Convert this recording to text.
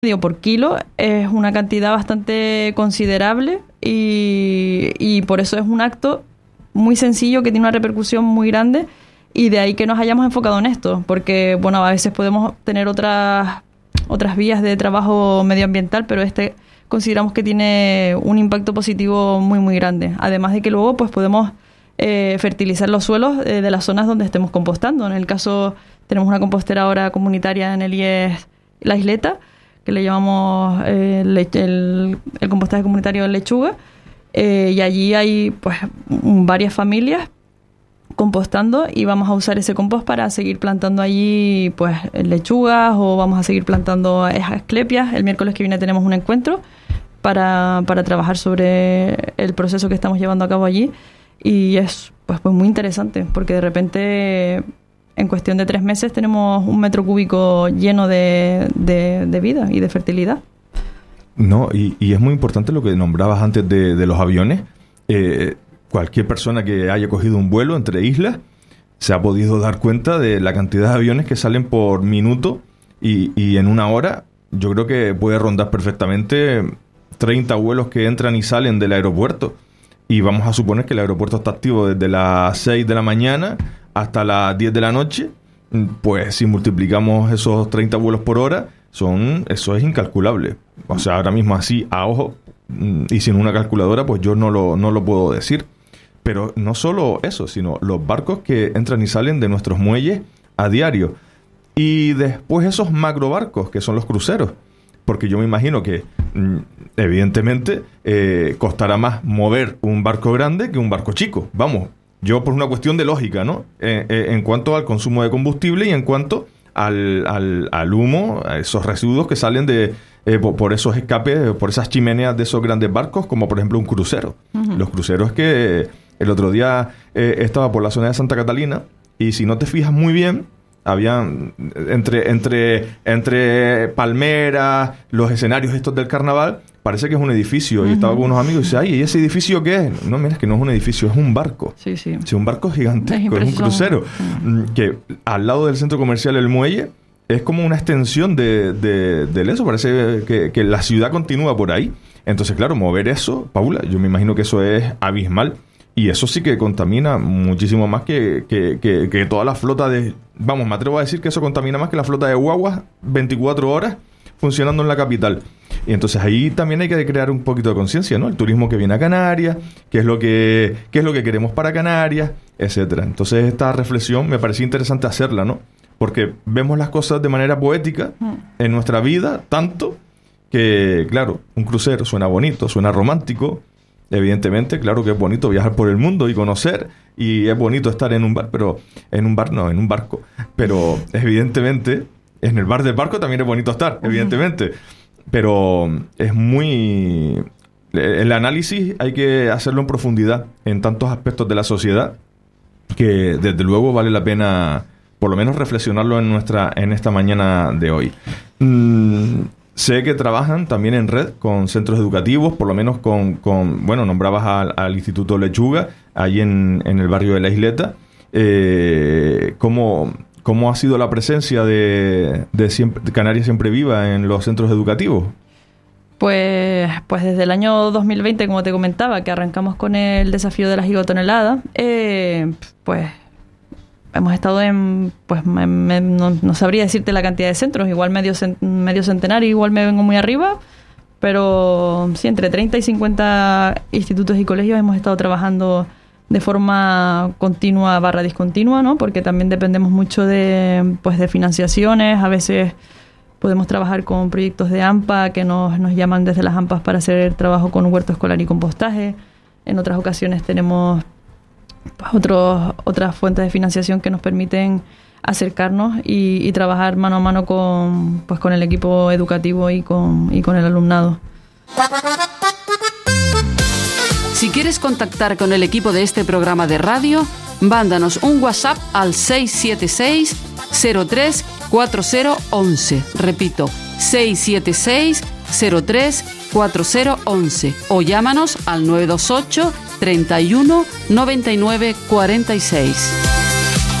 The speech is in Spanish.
por kilo es una cantidad bastante considerable y por eso es un acto muy sencillo que tiene una repercusión muy grande, y de ahí que nos hayamos enfocado en esto, porque bueno, a veces podemos tener otras vías de trabajo medioambiental, pero consideramos que tiene un impacto positivo muy muy grande, además de que luego pues podemos fertilizar los suelos de las zonas donde estemos compostando. En el caso, tenemos una compostera ahora comunitaria en el IES La Isleta, que le llamamos el compostaje comunitario de Lechuga, y allí hay pues varias familias compostando, y vamos a usar ese compost para seguir plantando allí pues lechugas, o vamos a seguir plantando asclepias. El miércoles que viene tenemos un encuentro para trabajar sobre el proceso que estamos llevando a cabo allí, y es pues muy interesante, porque de repente en cuestión de 3 meses tenemos 1 metro cúbico lleno de vida y de fertilidad. No, y es muy importante lo que nombrabas antes de los aviones. Cualquier persona que haya cogido un vuelo entre islas se ha podido dar cuenta de la cantidad de aviones que salen por minuto, y en una hora yo creo que puede rondar perfectamente 30 vuelos que entran y salen del aeropuerto. Y vamos a suponer que el aeropuerto está activo desde las 6 de la mañana hasta las 10 de la noche. Pues si multiplicamos esos 30 vuelos por hora, eso es incalculable. O sea, ahora mismo así, a ojo, y sin una calculadora, pues yo no lo puedo decir. Pero no solo eso, sino los barcos que entran y salen de nuestros muelles a diario. Y después esos macrobarcos, que son los cruceros. Porque yo me imagino que, evidentemente, costará más mover un barco grande que un barco chico. Vamos, yo por una cuestión de lógica, ¿no? En cuanto al consumo de combustible y en cuanto al humo, a esos residuos que salen por esos escapes, por esas chimeneas de esos grandes barcos, como por ejemplo un crucero. Uh-huh. Los cruceros que el otro día estaba por la zona de Santa Catalina, y si no te fijas muy bien, había entre palmeras, los escenarios estos del carnaval, parece que es un edificio. Uh-huh. Y estaba con unos amigos y dice, ay, ¿y ese edificio qué es? No, mira, es que no es un edificio, es un barco. Sí, sí. Es un barco gigantesco, es un crucero. Uh-huh. Que al lado del centro comercial El Muelle es como una extensión de eso. Parece que la ciudad continúa por ahí. Entonces, claro, mover eso, Paula, yo me imagino que eso es abismal. Y eso sí que contamina muchísimo más que toda la flota de... Vamos, me atrevo a decir que eso contamina más que la flota de guaguas 24 horas funcionando en la capital. Y entonces ahí también hay que crear un poquito de conciencia, ¿no? El turismo que viene a Canarias, qué es lo que queremos para Canarias, etcétera. Entonces esta reflexión me parecía interesante hacerla, ¿no? Porque vemos las cosas de manera poética en nuestra vida, tanto que, claro, un crucero suena bonito, suena romántico. Evidentemente, claro que es bonito viajar por el mundo y conocer, y es bonito estar en un barco. Pero evidentemente, en el bar del barco también es bonito estar, evidentemente. Pero es muy... El análisis hay que hacerlo en profundidad en tantos aspectos de la sociedad, que desde luego vale la pena por lo menos reflexionarlo en esta mañana de hoy. Sé que trabajan también en red con centros educativos, por lo menos bueno, nombrabas al Instituto Lechuga, allí en el barrio de La Isleta. ¿Cómo ha sido la presencia de Canarias Siempre Viva en los centros educativos? Pues desde el año 2020, como te comentaba, que arrancamos con el desafío de las gigatoneladas, pues hemos estado no sabría decirte la cantidad de centros, igual medio centenario, igual me vengo muy arriba, pero sí, entre 30 y 50 institutos y colegios hemos estado trabajando de forma continua / discontinua, ¿no? Porque también dependemos mucho de financiaciones. A veces podemos trabajar con proyectos de AMPA que nos llaman desde las AMPAs para hacer trabajo con huerto escolar y compostaje. En otras ocasiones tenemos otras fuentes de financiación que nos permiten acercarnos y trabajar mano a mano con el equipo educativo y con el alumnado. Si quieres contactar con el equipo de este programa de radio, mándanos un WhatsApp al 676 03 4011. Repito, 676 03 4011 o llámanos al 928 31 99 46.